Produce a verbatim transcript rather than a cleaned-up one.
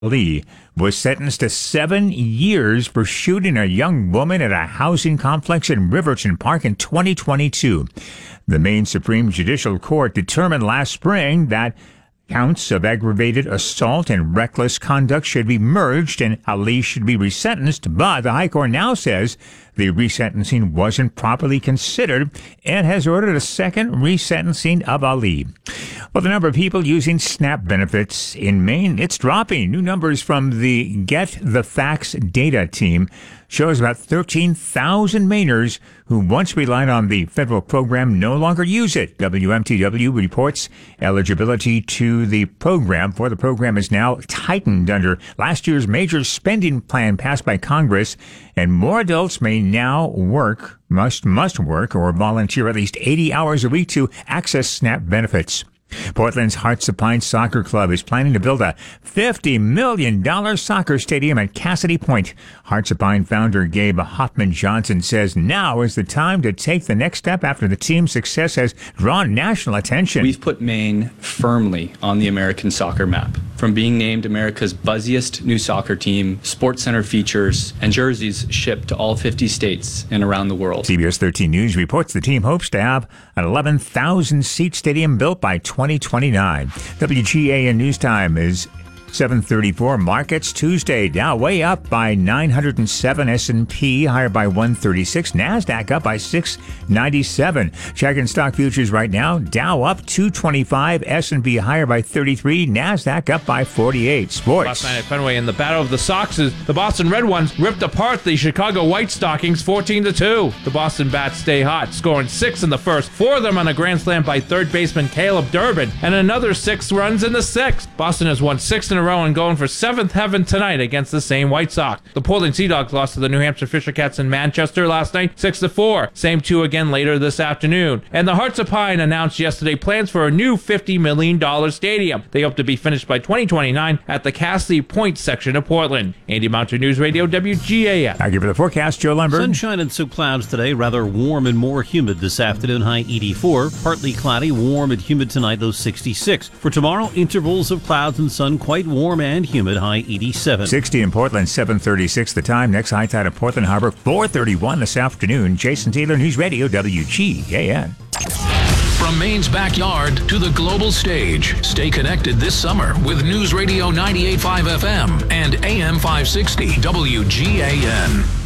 Ali was sentenced to seven years for shooting a young woman at a housing complex in Riverton Park in twenty twenty-two. The Maine Supreme Judicial Court determined last spring that counts of aggravated assault and reckless conduct should be merged and Ali should be resentenced, but the High Court now says the resentencing wasn't properly considered and has ordered a second resentencing of Ali. Well, the number of people using SNAP benefits in Maine, it's dropping. New numbers from the Get the Facts data team shows about thirteen thousand Mainers who once relied on the federal program no longer use it. W M T W reports eligibility to the program for the program is now tightened under last year's major spending plan passed by Congress, and more adults may now work, must, must work or volunteer at least eighty hours a week to access SNAP benefits. Portland's Hearts of Pine Soccer Club is planning to build a fifty million dollars soccer stadium at Cassidy Point. Hearts of Pine founder Gabe Hoffman Johnson says now is the time to take the next step after the team's success has drawn national attention. We've put Maine firmly on the American soccer map. From being named America's buzziest new soccer team, SportsCenter features, and jerseys shipped to all fifty states and around the world. C B S thirteen News reports the team hopes to have an eleven thousand seat stadium built by twenty twenty-nine. W G A N News Time is seven thirty-four. Markets Tuesday. Dow way up by nine hundred seven. S and P higher by one thirty-six. NASDAQ up by six ninety-seven. Checking stock futures right now. Dow up two twenty-five. S and P higher by thirty-three. NASDAQ up by forty-eight. Sports. Last night at Fenway in the Battle of the Soxes, the Boston Red Ones ripped apart the Chicago White Stockings fourteen to two. The Boston Bats stay hot, scoring six in the first, four of them on a grand slam by third baseman Caleb Durbin, and another six runs in the sixth. Boston has won six in a row and going for seventh heaven tonight against the same White Sox. The Portland Sea Dogs lost to the New Hampshire Fisher Cats in Manchester last night, six to four. Same two again later this afternoon. And the Hearts of Pine announced yesterday plans for a new fifty million dollars stadium. They hope to be finished by twenty twenty-nine at the Cassidy Point section of Portland. Andy Mountain News Radio, W G A N. I give you the forecast, Joe Lumber. Sunshine and some clouds today, rather warm and more humid this afternoon, high eighty-four. Partly cloudy, warm and humid tonight, low sixty-six. For tomorrow, intervals of clouds and sun, quite warm and humid, high eighty-seven. sixty in Portland, seven thirty-six the time. Next high tide at Portland Harbor, four thirty-one this afternoon. Jason Taylor, News Radio, W G A N. From Maine's backyard to the global stage, stay connected this summer with News Radio ninety-eight point five F M and A M five sixty W G A N.